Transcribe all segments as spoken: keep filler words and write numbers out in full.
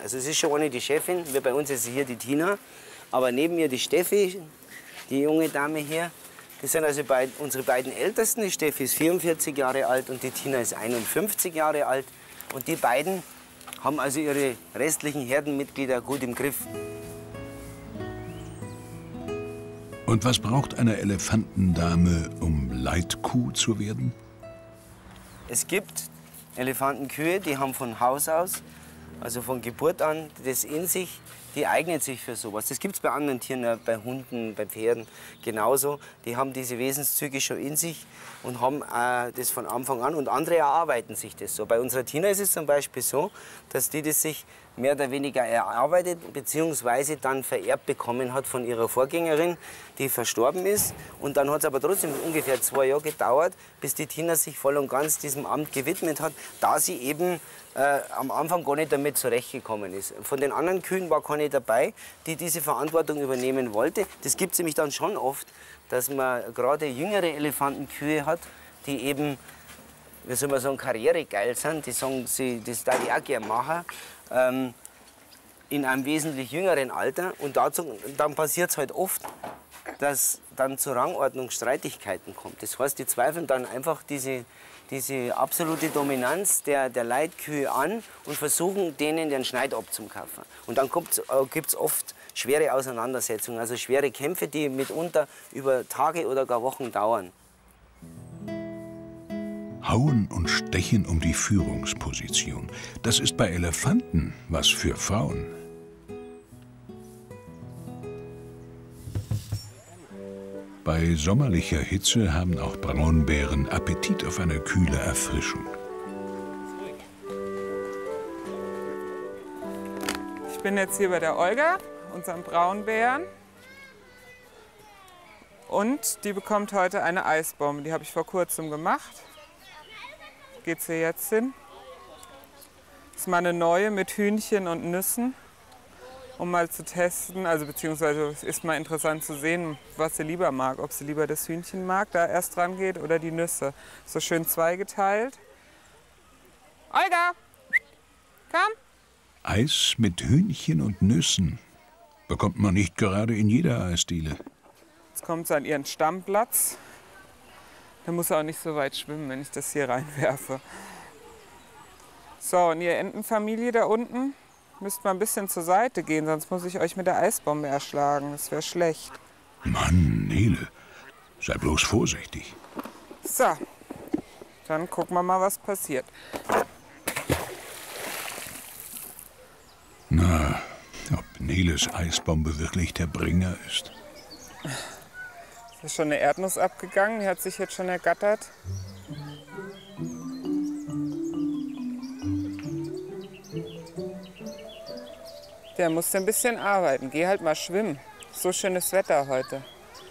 Also es ist schon eine die Chefin, wie bei uns ist hier die Tina, aber neben ihr die Steffi, die junge Dame hier. Das sind also beid, unsere beiden Ältesten. Die Steffi ist vierundvierzig Jahre alt und die Tina ist einundfünfzig Jahre alt. Und die beiden haben also ihre restlichen Herdenmitglieder gut im Griff. Und was braucht eine Elefantendame, um Leitkuh zu werden? Es gibt Elefantenkühe, die haben von Haus aus, also von Geburt an, das in sich, die eignen sich für sowas. Das gibt es bei anderen Tieren, bei Hunden, bei Pferden genauso. Die haben diese Wesenszüge schon in sich und haben äh, das von Anfang an. Und andere erarbeiten sich das so. Bei unserer Tina ist es zum Beispiel so, dass die das sich mehr oder weniger erarbeitet bzw. dann vererbt bekommen hat von ihrer Vorgängerin, die verstorben ist. Und dann hat es aber trotzdem ungefähr zwei Jahre gedauert, bis die Tina sich voll und ganz diesem Amt gewidmet hat, da sie eben äh, am Anfang gar nicht damit zurechtgekommen ist. Von den anderen Kühen war keine dabei, die diese Verantwortung übernehmen wollte. Das gibt es nämlich dann schon oft, dass man gerade jüngere Elefantenkühe hat, die eben, wie soll man sagen, karrieregeil sind. Die sagen, sie, das darf ich auch gerne machen. Ähm, in einem wesentlich jüngeren Alter. Und dazu, dann passiert es halt oft, dass dann zur Rangordnung Streitigkeiten kommt. Das heißt, die zweifeln dann einfach diese, diese absolute Dominanz der, der Leitkühe an und versuchen, denen den Schneid abzukaufen. Und dann äh, gibt es oft schwere Auseinandersetzungen, also schwere Kämpfe, die mitunter über Tage oder gar Wochen dauern. Hauen und Stechen um die Führungsposition. Das ist bei Elefanten was für Frauen. Bei sommerlicher Hitze haben auch Braunbären Appetit auf eine kühle Erfrischung. Ich bin jetzt hier bei der Olga, unserem Braunbären. Und die bekommt heute eine Eisbombe. Die habe ich vor kurzem gemacht. Geht sie jetzt hin. Das ist mal eine neue mit Hühnchen und Nüssen, um mal zu testen. Also beziehungsweise es ist mal interessant zu sehen, was sie lieber mag. Ob sie lieber das Hühnchen mag, da erst dran geht, oder die Nüsse. So schön zweigeteilt. Olga, komm! Eis mit Hühnchen und Nüssen bekommt man nicht gerade in jeder Eisdiele. Jetzt kommt sie an ihren Stammplatz. Da muss er auch nicht so weit schwimmen, wenn ich das hier reinwerfe. So, und ihr Entenfamilie da unten, müsst mal ein bisschen zur Seite gehen, sonst muss ich euch mit der Eisbombe erschlagen. Das wäre schlecht. Mann, Nele, sei bloß vorsichtig. So, dann gucken wir mal, was passiert. Na, ob Neles Eisbombe wirklich der Bringer ist. Ist schon eine Erdnuss abgegangen, die hat sich jetzt schon ergattert. Der musste ein bisschen arbeiten. Geh halt mal schwimmen. So schönes Wetter heute.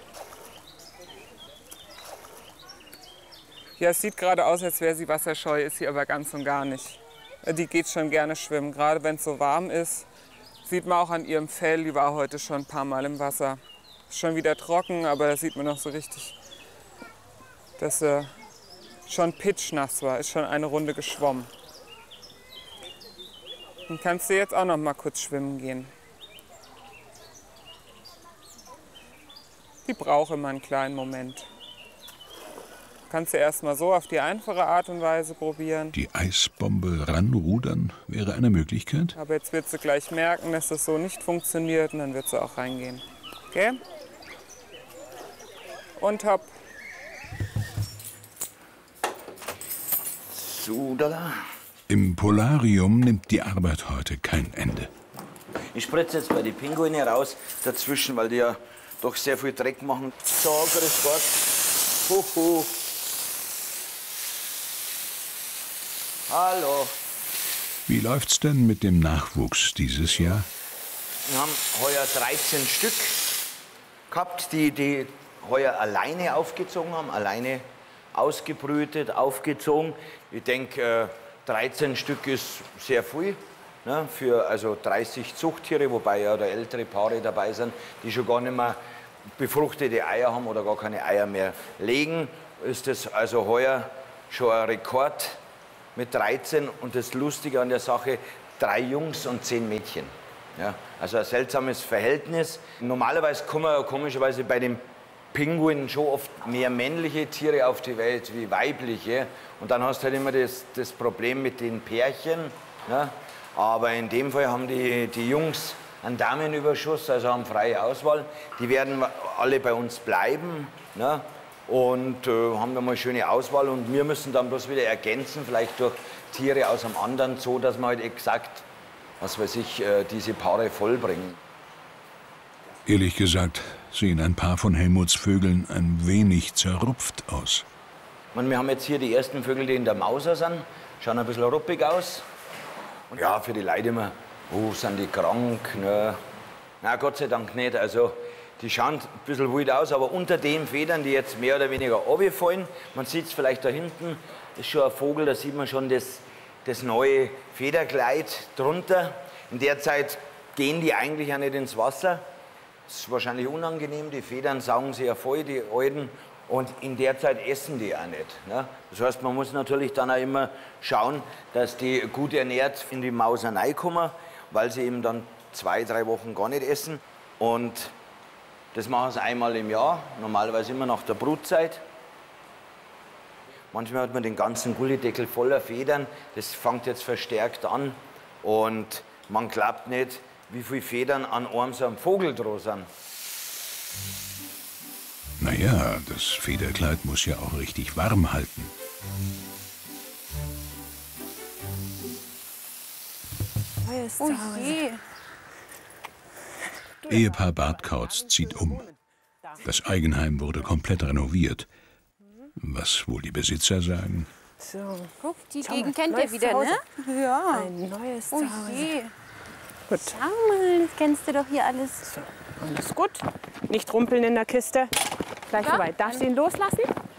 Ja, es sieht gerade aus, als wäre sie wasserscheu, ist sie aber ganz und gar nicht. Die geht schon gerne schwimmen, gerade wenn es so warm ist. Sieht man auch an ihrem Fell, die war heute schon ein paar Mal im Wasser. Ist schon wieder trocken, aber da sieht man noch so richtig, dass sie schon pitschnass war. Ist schon eine Runde geschwommen. Dann kannst du jetzt auch noch mal kurz schwimmen gehen. Die braucht immer einen kleinen Moment. Kannst du erst mal so auf die einfache Art und Weise probieren. Die Eisbombe ranrudern wäre eine Möglichkeit. Aber jetzt wird sie gleich merken, dass das so nicht funktioniert, und dann wird sie auch reingehen. Okay? Und hopp. So, da. Im Polarium nimmt die Arbeit heute kein Ende. Ich spritze jetzt bei den Pinguine raus dazwischen, weil die ja doch sehr viel Dreck machen. So, grüß Gott. Huhu. Hallo. Wie läuft's denn mit dem Nachwuchs dieses Jahr? Wir haben heuer dreizehn Stück gehabt, die, die heuer alleine aufgezogen haben, alleine ausgebrütet, aufgezogen. Ich denke, dreizehn Stück ist sehr viel, ne, für also dreißig Zuchttiere, wobei ja da ältere Paare dabei sind, die schon gar nicht mehr befruchtete Eier haben oder gar keine Eier mehr legen. Ist das also heuer schon ein Rekord mit dreizehn. Und das Lustige an der Sache, drei Jungs und zehn Mädchen. Ja, also ein seltsames Verhältnis. Normalerweise kommen komischerweise bei den Pinguinen schon oft mehr männliche Tiere auf die Welt wie weibliche. Und dann hast du halt immer das, das Problem mit den Pärchen. Ja. Aber in dem Fall haben die, die Jungs einen Damenüberschuss, also haben freie Auswahl. Die werden alle bei uns bleiben. Ja. Und äh, haben da mal eine schöne Auswahl. Und wir müssen dann bloß wieder ergänzen, vielleicht durch Tiere aus einem anderen Zoo, dass man halt exakt, was weiß ich, äh, diese Paare vollbringen. Ehrlich gesagt sehen ein paar von Helmuts Vögeln ein wenig zerrupft aus. Man, wir haben jetzt hier die ersten Vögel, die in der Mauser sind. Schauen ein bisschen ruppig aus. Und ja, für die Leute immer, oh, sind die krank? Ne? Na, Gott sei Dank nicht. Also, die schauen ein bisschen wild aus, aber unter den Federn, die jetzt mehr oder weniger runterfallen, man sieht es vielleicht da hinten, ist schon ein Vogel, da sieht man schon das, das neue Federkleid drunter. In der Zeit gehen die eigentlich auch nicht ins Wasser. Das ist wahrscheinlich unangenehm, die Federn saugen sie ja voll, die alten. Und in der Zeit essen die auch nicht. Ne? Das heißt, man muss natürlich dann auch immer schauen, dass die gut ernährt in die Mauser reinkommen, weil sie eben dann zwei, drei Wochen gar nicht essen. Und das machen sie einmal im Jahr, normalerweise immer nach der Brutzeit. Manchmal hat man den ganzen Gullideckel voller Federn, das fängt jetzt verstärkt an. Und man glaubt nicht, wie viele Federn an einem so einem Vogel dran sind. Naja, das Federkleid muss ja auch richtig warm halten. Oh je. Ehepaar Bartkauz zieht um. Das Eigenheim wurde komplett renoviert. Was wohl die Besitzer sagen? So. Guck, die Gegend kennt ihr wieder, Zuhause. ne? Ja. Ein neues Oh Zuhause. je. Gut. Schau mal, das kennst du doch hier alles. So, alles gut. Nicht rumpeln in der Kiste. Gleich Ja? vorbei. Darfst du ihn loslassen?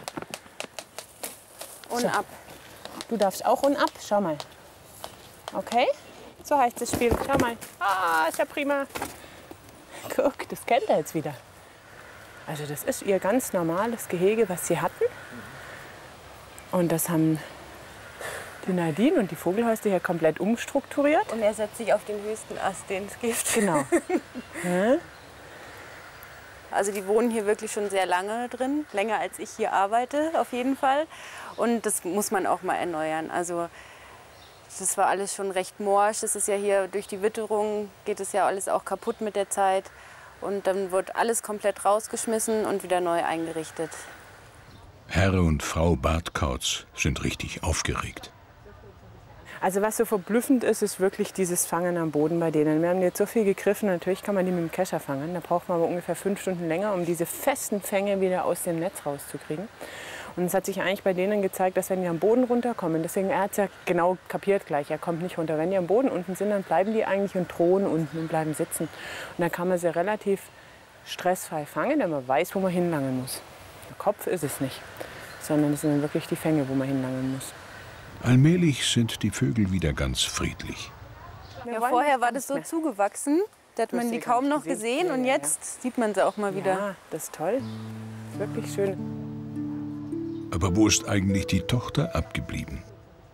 Und So. ab. Du darfst auch und ab. Schau mal. Okay? So heißt das Spiel. Schau mal. Ah, ist ja prima. Guck, das kennt er jetzt wieder. Also das ist ihr ganz normales Gehege, was sie hatten. Und das haben die Nadine und die Vogelhäuser hier komplett umstrukturiert. Und er setzt sich auf den höchsten Ast, den es gibt. Genau. Ja. Also die wohnen hier wirklich schon sehr lange drin, länger als ich hier arbeite auf jeden Fall. Und das muss man auch mal erneuern. Also das war alles schon recht morsch. Das ist ja hier durch die Witterung geht es ja alles auch kaputt mit der Zeit. Und dann wird alles komplett rausgeschmissen und wieder neu eingerichtet. Herr und Frau Bartkauz sind richtig aufgeregt. Also was so verblüffend ist, ist wirklich dieses Fangen am Boden bei denen. Wir haben jetzt so viel gegriffen, natürlich kann man die mit dem Kescher fangen. Da braucht man aber ungefähr fünf Stunden länger, um diese festen Fänge wieder aus dem Netz rauszukriegen. Und es hat sich eigentlich bei denen gezeigt, dass wenn die am Boden runterkommen, deswegen er hat es ja genau kapiert gleich, er kommt nicht runter. Wenn die am Boden unten sind, dann bleiben die eigentlich und drohen unten und bleiben sitzen. Und dann kann man sie relativ stressfrei fangen, wenn man weiß, wo man hinlangen muss. Der Kopf ist es nicht, sondern es sind dann wirklich die Fänge, wo man hinlangen muss. Allmählich sind die Vögel wieder ganz friedlich. Ja, vorher war das so zugewachsen, da hat Du hast man die sie gar kaum nicht noch gesehen. gesehen Ja, und ja, jetzt sieht man sie auch mal wieder. Ja, das ist toll. Wirklich schön. Aber wo ist eigentlich die Tochter abgeblieben?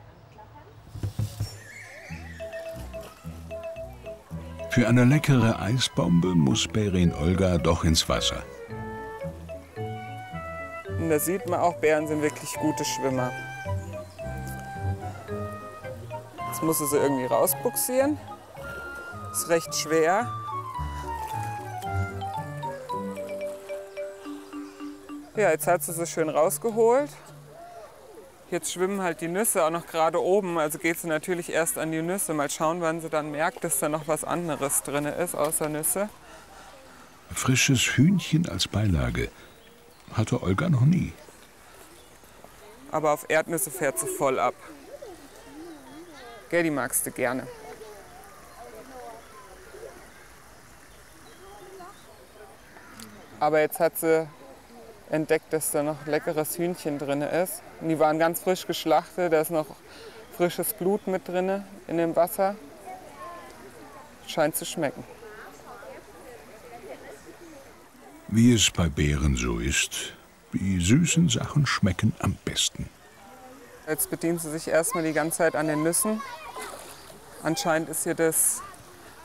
Für eine leckere Eisbombe muss Bärin Olga doch ins Wasser. Und da sieht man auch, Bären sind wirklich gute Schwimmer. Jetzt muss sie sie irgendwie rausbuxieren. Ist recht schwer. Ja, jetzt hat sie sie schön rausgeholt. Jetzt schwimmen halt die Nüsse auch noch gerade oben. Also geht sie natürlich erst an die Nüsse. Mal schauen, wann sie dann merkt, dass da noch was anderes drin ist, außer Nüsse. Frisches Hühnchen als Beilage hatte Olga noch nie. Aber auf Erdnüsse fährt sie voll ab. Gell, die magst du gerne. Aber jetzt hat sie entdeckt, dass da noch leckeres Hühnchen drin ist. Und die waren ganz frisch geschlachtet, da ist noch frisches Blut mit drin in dem Wasser. Scheint zu schmecken. Wie es bei Bären so ist, die süßen Sachen schmecken am besten. Jetzt bedient sie sich erstmal die ganze Zeit an den Nüssen. Anscheinend ist hier das